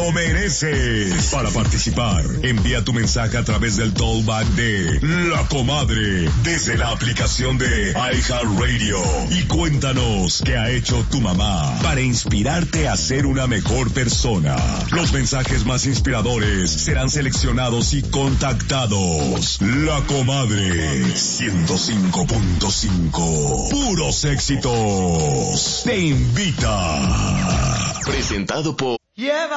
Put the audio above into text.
lo mereces. Para participar, envía tu mensaje a través del tollback de La Comadre desde la aplicación de iHeartRadio y cuéntanos qué ha hecho tu mamá para inspirarte a ser una mejor persona. Los mensajes más inspiradores serán seleccionados y contactados. La Comadre 105.5. Puros éxitos. Te invita. Presentado por